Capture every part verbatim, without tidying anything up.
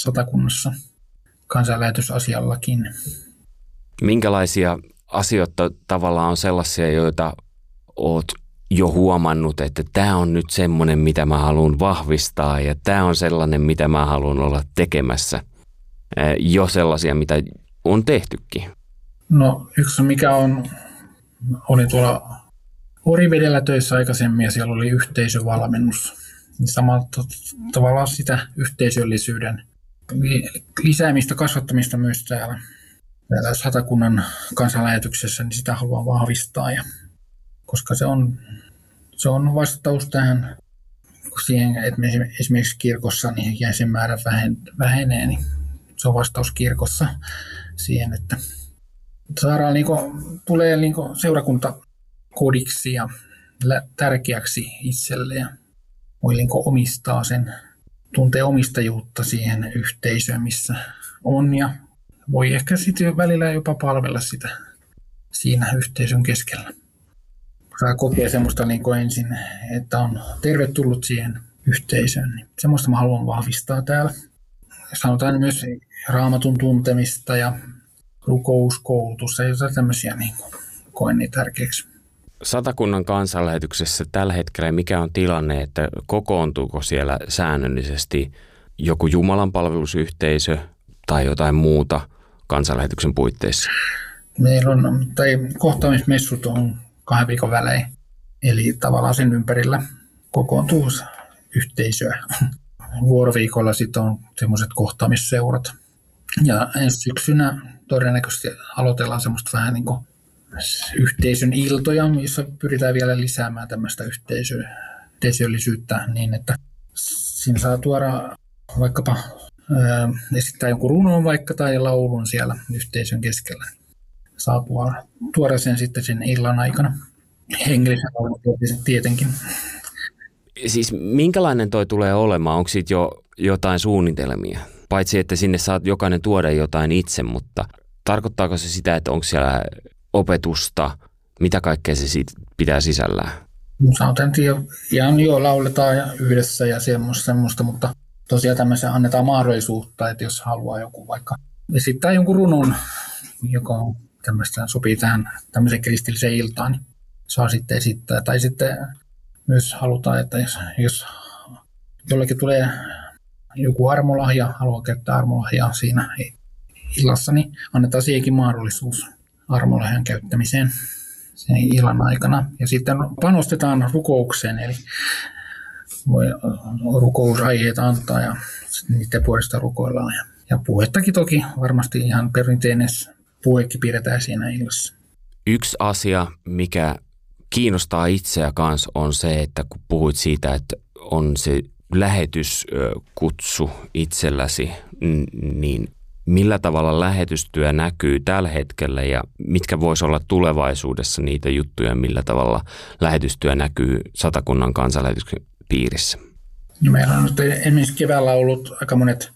Satakunnassa kansanlähetysasiallakin. Minkälaisia asioita tavallaan on sellaisia, joita oot jo huomannut, että tämä on nyt semmoinen, mitä mä haluan vahvistaa ja tämä on sellainen, mitä mä haluan olla tekemässä. Jo sellaisia, mitä on tehtykin. No yksi mikä on, olin tuolla Orivedellä töissä aikaisemmin ja siellä oli yhteisövalmennus. Niin samalla tavalla sitä yhteisöllisyyden lisäämistä, kasvattamista myös täällä, täällä Satakunnan kansanlähetyksessä, niin sitä haluan vahvistaa. Ja, koska se on, se on vastaus tähän siihen, että esimerkiksi kirkossa niin jäsenmäärä vähenee, niin se on vastaus kirkossa siihen, että saadaan niin kuin, tulee niin kuin seurakuntakodiksi ja tärkeäksi itselle ja voi niin kuin omistaa sen, tuntee omistajuutta siihen yhteisöön, missä on ja voi ehkä sitten välillä jopa palvella sitä siinä yhteisön keskellä. Saa kokea semmoista niin kuin ensin, että on tervetullut siihen yhteisöön. Niin semmoista mä haluan vahvistaa täällä. Sanotaan myös raamatun tuntemista ja rukouskoulutusta ja tämmöisiä niin kuin koen niin tärkeäksi. Satakunnan kansanlähetyksessä tällä hetkellä mikä on tilanne, että kokoontuuko siellä säännöllisesti joku jumalanpalvelusyhteisö tai jotain muuta kansanlähetyksen puitteissa? Meillä on, tai kohtaamismessut on kahden viikon välein, eli tavallaan sen ympärillä kokoontuu yhteisöä. Vuoroviikolla sitten on semmoiset kohtaamisseurat. Ja ensi syksynä todennäköisesti aloitellaan semmoista vähän niin kuin yhteisön iltoja, jossa pyritään vielä lisäämään tämmöistä yhteisö, yhteisöllisyyttä niin, että siinä saa tuoda vaikkapa ää, esittää jonkun runon vaikka tai laulun siellä yhteisön keskellä. Saa tuoda, tuoda sen sitten sen illan aikana. Hengellisen laulun tietenkin. Siis minkälainen toi tulee olemaan? Onko siitä jo jotain suunnitelmia? Paitsi, että sinne saat jokainen tuoda jotain itse, mutta tarkoittaako se sitä, että onko siellä opetusta, mitä kaikkea se siitä pitää sisällään? Sanotaan, että ihan joo, lauletaan yhdessä ja semmoista, semmoista, mutta tosiaan tämmöisen annetaan mahdollisuutta, että jos haluaa joku vaikka esittää jonkun runon, joka on tämmöistä, sopii tähän tämmöiseen kristilliseen iltaan, niin saa sitten esittää. Tai sitten myös halutaan, että jos, jos jollekin tulee joku armolahja, haluaa käyttää armolahjaa siinä illassa, niin annetaan siihenkin mahdollisuus armolahjan käyttämiseen sen illan aikana. Ja sitten panostetaan rukoukseen, eli voi rukousaiheita antaa ja niiden puolesta rukoillaan. Ja puhettakin toki varmasti ihan perinteinen puhekin pidetään siinä illassa. Yksi asia, mikä kiinnostaa itseä kanssa on se, että kun puhuit siitä, että on se lähetyskutsu itselläsi, niin millä tavalla lähetystyö näkyy tällä hetkellä ja mitkä voisi olla tulevaisuudessa niitä juttuja, millä tavalla lähetystyö näkyy Satakunnan kansanlähetyksen piirissä? No, meillä on nyt esimerkiksi keväällä ollut aika monet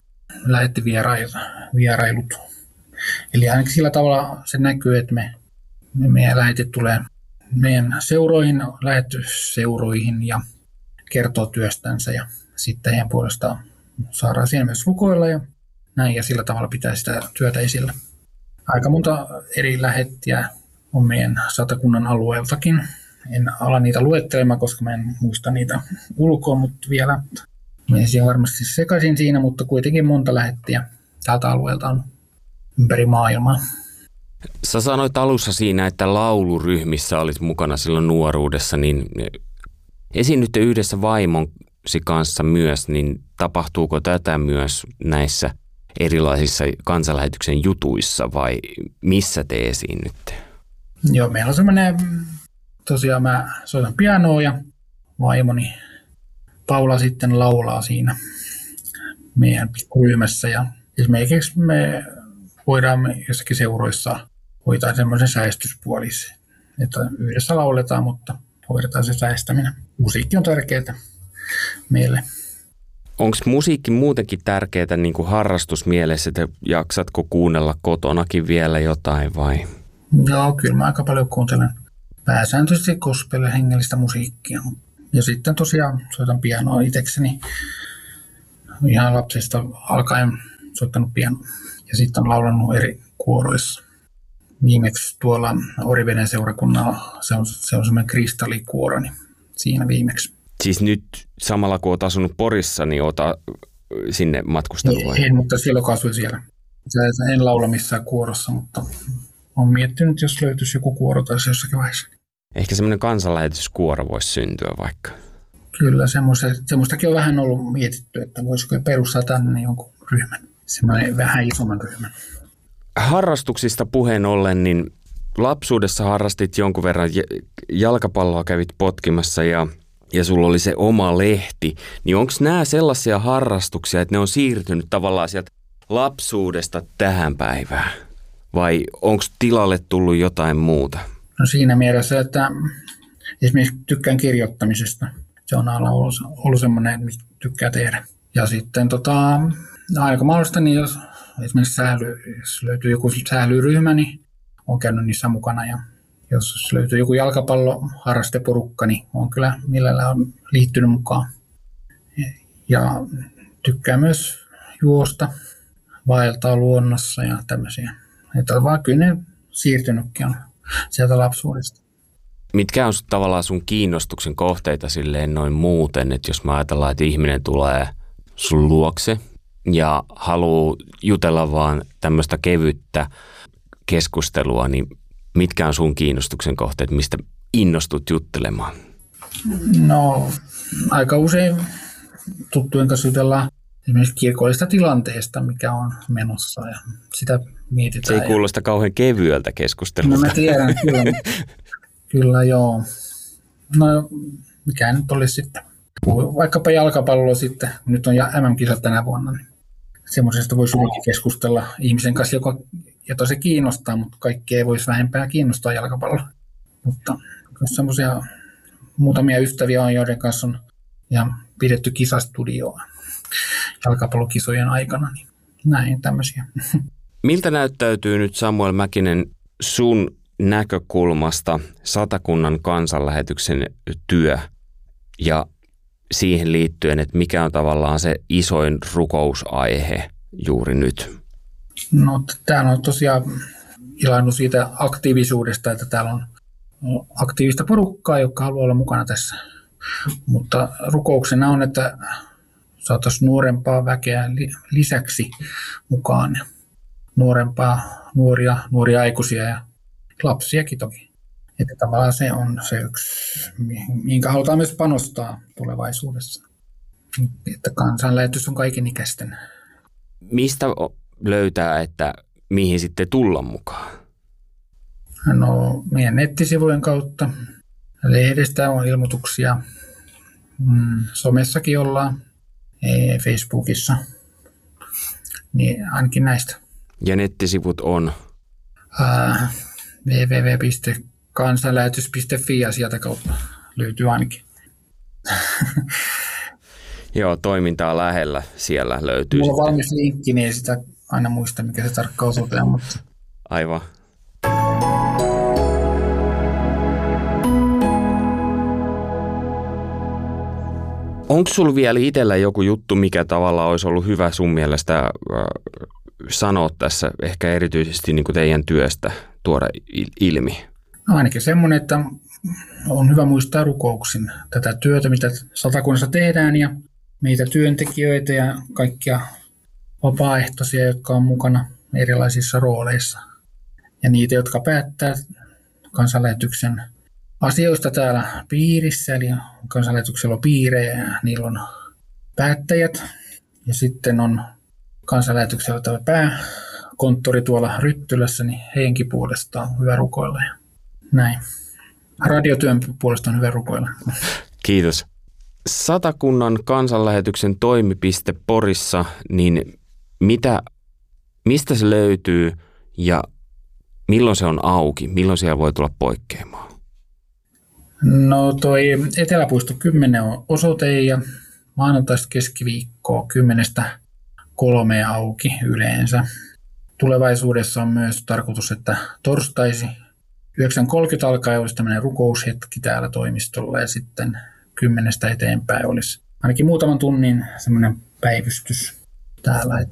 lähettivierailut. Eli ainakin sillä tavalla se näkyy, että me, me meidän lähetit tulee meidän seuroihin, lähetysseuroihin ja kertoo työstänsä ja sitten heidän puolestaan saadaan siinä myös rukoilla ja näin ja sillä tavalla pitää sitä työtä esillä. Aika monta eri lähettiä on meidän Satakunnan alueeltakin. En ala niitä luettelemaan, koska mä en muista niitä ulkoa, mutta vielä menisin varmasti sekaisin siinä, mutta kuitenkin monta lähettiä tältä alueelta on ympäri maailmaa. Sä sanoit alussa siinä, että lauluryhmissä olit mukana silloin nuoruudessa, niin esiinnytte yhdessä vaimosi kanssa myös, niin tapahtuuko tätä myös näissä erilaisissa kansanlähetyksen jutuissa vai missä te esiinnytte? Joo, meillä on semmoinen, tosiaan mä soitan pianoa ja vaimoni Paula sitten laulaa siinä meidän ryhmässä ja esimerkiksi me voidaan me jossakin seuroissa hoitaa semmoisen säestyspuolisen, että yhdessä lauletaan, mutta hoidetaan se säestäminen. Musiikki on tärkeää meille. Onko musiikki muutenkin tärkeää niin kuin harrastusmielessä, että jaksatko kuunnella kotonakin vielä jotain vai? Joo, kyllä mä aika paljon kuuntelen pääsääntöisesti gospel- hengellistä musiikkia. Ja sitten tosiaan soitan pianoa itsekseni ihan lapsesta alkaen soittanut pianoa. Ja sitten on laulanut eri kuoroissa. Viimeksi tuolla Oriveden seurakunnalla se on, se on semmoinen kristallikuoro, niin siinä viimeksi. Siis nyt samalla kun olet asunut Porissa, niin olet sinne matkustanut vai? En, mutta silloin kun asuin siellä. En laula missään kuorossa, mutta olen miettinyt, jos löytyisi joku kuoro tai jossakin vaiheessa. Ehkä semmoinen kansanlähetyskuoro voisi syntyä vaikka. Kyllä, semmoistakin on vähän ollut mietitty, että voisiko perustaa tänne jonkun ryhmän. Semmoinen vähän isomman ryhmän. Harrastuksista puheen ollen, niin lapsuudessa harrastit jonkun verran jalkapalloa, kävit potkimassa ja, ja sulla oli se oma lehti. Niin onko nämä sellaisia harrastuksia, että ne on siirtynyt tavallaan sieltä lapsuudesta tähän päivään? Vai onko tilalle tullut jotain muuta? No siinä mielessä, että esimerkiksi tykkään kirjoittamisesta. Se on aina ollut, ollut semmoinen, mitä tykkää tehdä. Ja sitten tota, aika mahdollista, niin jos esimerkiksi sähly, jos löytyy joku sählyryhmä, niin olen käynyt niissä mukana. Ja jos löytyy joku jalkapalloharrasteporukka, niin olen kyllä millään on liittynyt mukaan. Ja tykkään myös juosta, vaeltaa luonnossa ja tämmöisiä. Että vaan kyllä ne siirtynytkin on sieltä lapsuudesta. Mitkä on tavallaan sun kiinnostuksen kohteita silleen noin muuten, että jos mä ajatellaan, että ihminen tulee sun luokse ja haluaa jutella vaan tämmöistä kevyttä keskustelua, niin mitkä on sun kiinnostuksen kohteet, mistä innostut juttelemaan? No aika usein tuttujen kanssa jutellaan esimerkiksi kirkollisesta tilanteesta, mikä on menossa ja sitä mietitään. Se ei kuulosta kauhean kevyeltä keskustelulta. No mä tiedän, kyllä. Kyllä joo. No mikä nyt olisi sitten. Vaikkapa jalkapalloa sitten, nyt on M M-kisat tänä vuonna, niin semmoisesta voisi hyvinkin keskustella ihmisen kanssa, joka, jota se kiinnostaa, mutta kaikki ei voisi vähempää kiinnostaa jalkapalloa. Mutta jos semmoisia muutamia ystäviä on, joiden kanssa on ja pidetty kisastudioa jalkapallokisojen aikana, niin näin tämmöisiä. Miltä näyttäytyy nyt Samuel Mäkinen sun näkökulmasta Satakunnan kansanlähetyksen työ ja siihen liittyen, että mikä on tavallaan se isoin rukousaihe juuri nyt? No täällä on tosiaan ilannut siitä aktiivisuudesta, että täällä on aktiivista porukkaa, joka haluaa olla mukana tässä. Mutta rukouksena on, että saataisiin nuorempaa väkeä lisäksi mukaan. Nuorempaa, nuoria, nuoria aikuisia ja lapsiakin toki. Että tavallaan se on se yksi, minkä halutaan myös panostaa tulevaisuudessa. Että kansanlähetys on kaikenikäisten. Mistä löytää, että mihin sitten tulla mukaan? No meidän nettisivujen kautta. Lehdestä on ilmoituksia. Somessakin ollaan. Facebookissa. Niin ainakin näistä. Ja nettisivut on? Äh, double-u double-u double-u piste kansanlähetys piste fi ja sieltä kautta löytyy ainakin. Joo, toimintaa lähellä siellä löytyy. Mulla on valmis linkki, niin ei sitä aina muista, mikä se tarkka osoite on. Mutta... Aivan. Onko sulla vielä itsellä joku juttu, mikä tavallaan olisi ollut hyvä sun mielestä äh, sanoa tässä, ehkä erityisesti niin kuin teidän työstä tuoda ilmi? No ainakin semmoinen, että on hyvä muistaa rukouksin tätä työtä, mitä Satakunnassa tehdään ja meitä työntekijöitä ja kaikkia vapaaehtoisia, jotka on mukana erilaisissa rooleissa. Ja niitä, jotka päättää kansanlähetyksen asioista täällä piirissä, eli kansanlähetyksellä on piirejä ja niillä on päättäjät. Ja sitten on kansanlähetyksellä tämä pääkonttori tuolla Ryttylässä, niin heidänkin puolesta on hyvä rukoilla ja näin. Radiotyön puolesta on hyvä rukoilla. Kiitos. Satakunnan kansanlähetyksen toimipiste Porissa, niin mitä, mistä se löytyy ja milloin se on auki? Milloin siellä voi tulla poikkeamaan? No toi Eteläpuisto kymmenen on osoite ja maanantaista keskiviikkoa kymmenestä kolmeen auki yleensä. Tulevaisuudessa on myös tarkoitus, että torstaisi yhdeksän kolmekymmentä alkaen olisi tämmöinen rukoushetki täällä toimistolla ja sitten kymmenestä eteenpäin olisi ainakin muutaman tunnin semmoinen päivystys täällä, että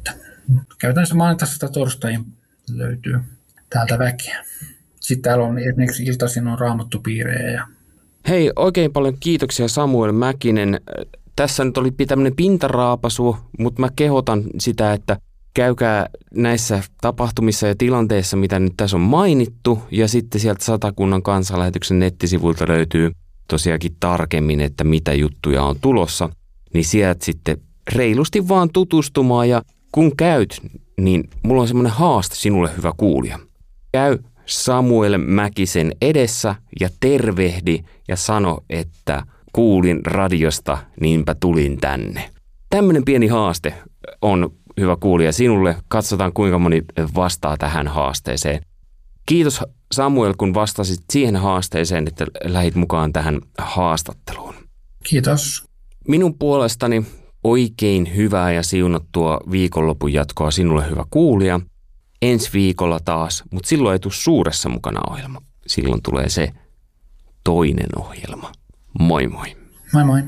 Käytännössä maanantaista torstaihin löytyy täältä väkeä. Sitten täällä on esimerkiksi iltaisin on raamattupiirejä. Ja... Hei, oikein paljon kiitoksia Samuel Mäkinen. Tässä nyt oli tämmöinen pintaraapasu, mutta mä kehotan sitä, että käykää näissä tapahtumissa ja tilanteissa, mitä nyt tässä on mainittu. Ja sitten sieltä Satakunnan kansanlähetyksen nettisivuilta löytyy tosiaankin tarkemmin, että mitä juttuja on tulossa. Niin sieltä sitten reilusti vaan tutustumaan ja kun käyt, niin mulla on semmoinen haaste sinulle, hyvä kuulija. Käy Samuel Mäkisen edessä ja tervehdi ja sano, että kuulin radiosta, niinpä tulin tänne. Tämmöinen pieni haaste on, hyvä kuulija, sinulle. Katsotaan, kuinka moni vastaa tähän haasteeseen. Kiitos Samuel, kun vastasit siihen haasteeseen, että lähit mukaan tähän haastatteluun. Kiitos. Minun puolestani oikein hyvää ja siunattua viikonlopun jatkoa sinulle, hyvä kuulija. Ensi viikolla taas, mutta silloin ei tule suuressa mukana ohjelma. Silloin tulee se toinen ohjelma. Moi moi. Moi moi.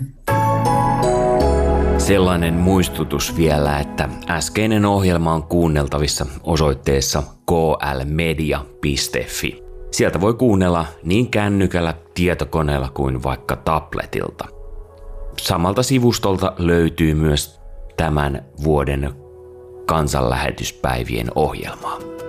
Sellainen muistutus vielä, että äskeinen ohjelma on kuunneltavissa osoitteessa k l media piste f i. Sieltä voi kuunnella niin kännykällä, tietokoneella kuin vaikka tabletilta. Samalta sivustolta löytyy myös tämän vuoden kansanlähetyspäivien ohjelmaa.